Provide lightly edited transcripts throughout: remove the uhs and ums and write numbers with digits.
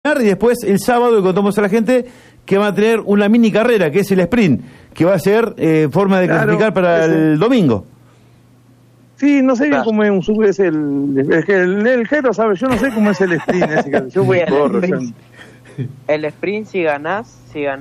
y después el sábado le contamos a la gente que va a tener una mini carrera, que es el sprint, que va a ser forma de clasificar para el domingo. Sí, no sé bien cómo es el Jero, ¿sabes? Yo no sé cómo es el sprint ese, yo voy a el sprint, si ganás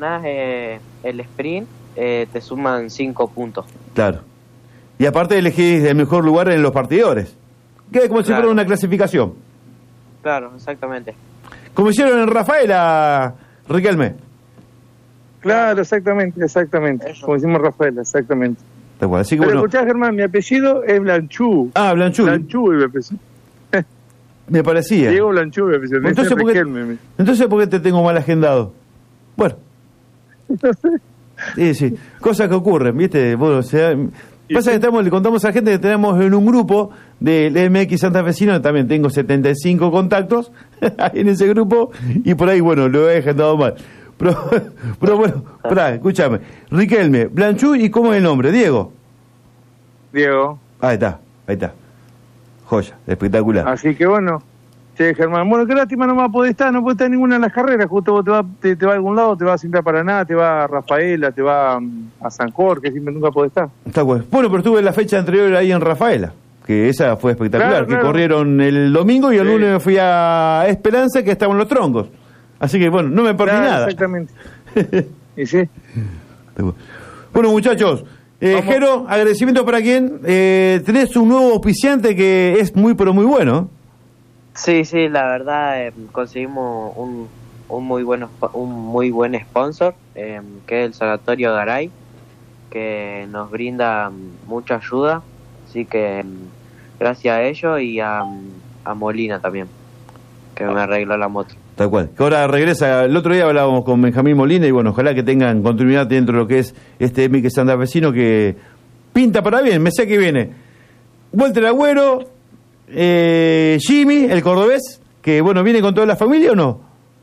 el sprint, te suman 5 puntos. Claro. Y aparte elegís el mejor lugar en los partidores. Que es como si fuera una clasificación. Claro, exactamente. Como hicieron en Rafaela, Riquelme. Claro, exactamente. Eso. Como hicimos Rafaela, exactamente. Así que, pero escuchá, Germán, mi apellido es Blanchú. Ah, Blanchú. Blanchú, mi apellido. Me parecía. Diego Blanchú, mi apellido. Entonces, ¿por qué te tengo mal agendado? Bueno. No sé. Sí. Cosas que ocurren, ¿viste? Bueno, pasa que le contamos a la gente que tenemos en un grupo del MX Santafesino, también tengo 75 contactos en ese grupo, y por ahí, bueno, lo he agendado mal. Pero bueno, escúchame. Riquelme, Blanchú, ¿y cómo es el nombre? ¿Diego? Diego. Ahí está. Joya, espectacular. Así que bueno, che, Germán, bueno, qué lástima no puede estar en ninguna de las carreras, justo vos te va a algún lado, te vas siempre a Paraná, te va a Rafaela, te va a San Jorge, siempre nunca podés estar. Está bueno. Bueno, pero estuve en la fecha anterior ahí en Rafaela, que esa fue espectacular, que corrieron el domingo y el lunes me fui a Esperanza, que estaban los troncos. Así que bueno, no me perdí nada. Exactamente. ¿Y sí? Bueno, muchachos, Jero, agradecimiento para quien. Tenés un nuevo auspiciante que es muy, pero muy bueno. Sí, la verdad, conseguimos un muy buen sponsor, que es el Sanatorio Garay, que nos brinda mucha ayuda. Así que gracias a ellos y a Molina también, que me arregló la moto. Tal cual. Que ahora regresa. El otro día hablábamos con Benjamín Molina y bueno, ojalá que tengan continuidad dentro de lo que es este MX Santafesino, que pinta para bien. Me sé que viene Walter Agüero, Jimmy, el cordobés, que bueno, ¿viene con toda la familia o no?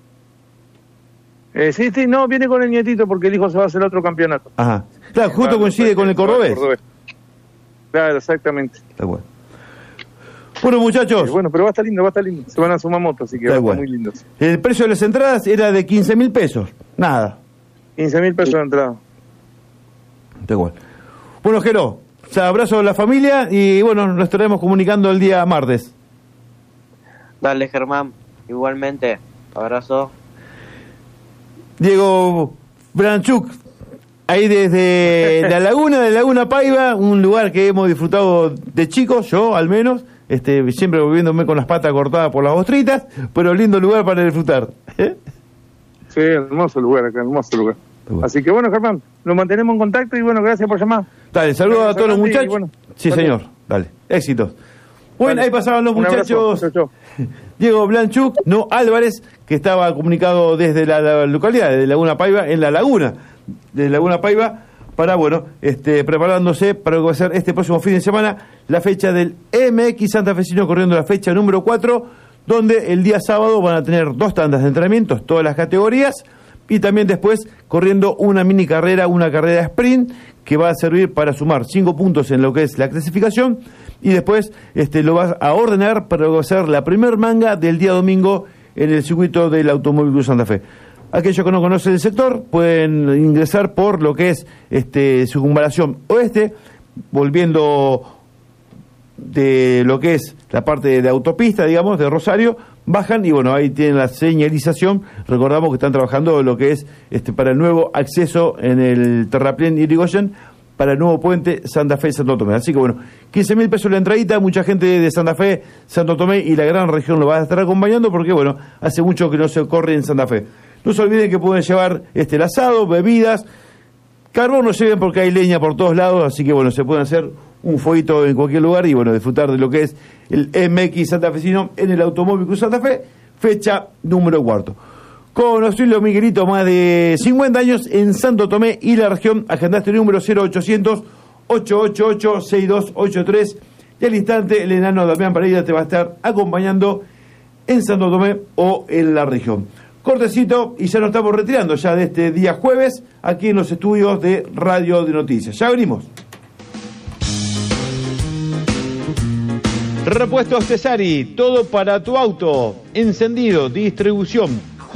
Sí, no, viene con el nietito porque el hijo se va a hacer otro campeonato. Ajá. Claro, justo coincide con el cordobés. Claro, exactamente. Tal cual. Bueno, muchachos. Bueno, pero va a estar lindo. Se van a sumar motos, así que va a estar muy lindo. El precio de las entradas era de 15.000 pesos. Nada. 15.000 pesos de entrada. Está igual. Bueno, Jero, abrazo a la familia y bueno, nos estaremos comunicando el día martes. Dale, Germán. Igualmente. Abrazo. Diego Branchuk, ahí desde la Laguna Paiva, un lugar que hemos disfrutado de chicos, yo al menos. Siempre volviéndome con las patas cortadas por las ostritas, pero lindo lugar para disfrutar. Sí, hermoso lugar acá, hermoso lugar. Así que bueno, Germán, nos mantenemos en contacto y bueno, gracias por llamar. Dale, saludos a todos los muchachos. Bueno, sí, señor, dale, éxitos. Bueno, ahí pasaban los muchachos. Diego Blanchuk, no Álvarez, que estaba comunicado desde la localidad de Laguna Paiva, en la laguna de Laguna Paiva, para, bueno, preparándose para lo que va a ser este próximo fin de semana, la fecha del MX Santafesino, corriendo la fecha número 4, donde el día sábado van a tener 2 tandas de entrenamientos, todas las categorías, y también después corriendo una mini carrera, una carrera sprint, que va a servir para sumar 5 puntos en lo que es la clasificación, y después lo vas a ordenar para lo que va a ser la primer manga del día domingo en el circuito del Automóvil Club Santa Fe. Aquellos que no conocen el sector pueden ingresar por lo que es Circunvalación Oeste, volviendo de lo que es la parte de autopista, digamos, de Rosario, bajan y bueno, ahí tienen la señalización. Recordamos que están trabajando lo que es para el nuevo acceso en el terraplén Irigoyen para el nuevo puente Santa Fe y Santo Tomé. Así que bueno, 15.000 pesos la entradita, mucha gente de Santa Fe, Santo Tomé y la gran región lo va a estar acompañando porque bueno, hace mucho que no se corre en Santa Fe. No se olviden que pueden llevar el asado, bebidas, carbón no lleven porque hay leña por todos lados, así que bueno, se pueden hacer un fueguito en cualquier lugar y bueno, disfrutar de lo que es el MX Santafesino en el Automóvil Club Santa Fe, fecha número 4. Con Auxilio Miguelito, más de 50 años en Santo Tomé y la región, agendaste el número 0800-888-6283 y al instante el enano Damián Pereira te va a estar acompañando en Santo Tomé o en la región. Cortecito y ya nos estamos retirando ya de este día jueves aquí en los estudios de Radio de Noticias. Ya venimos. Repuestos Cesari, todo para tu auto, encendido, distribución,